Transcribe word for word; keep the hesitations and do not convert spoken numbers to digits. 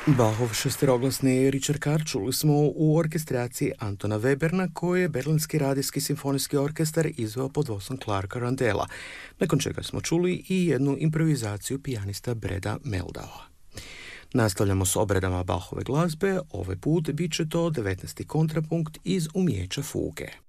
Bachov šesteroglasni Richard čuli smo u orkestraciji Antona Weberna koje je Berlinski radijski simfonijski orkestar izveo pod vodstvom Clarka Randella, nakon čega smo čuli i jednu improvizaciju pijanista Breda Meldaua. Nastavljamo s obredama Bachove glazbe, ovaj put bit će to devetnaesti kontrapunkt iz umijeća fuge.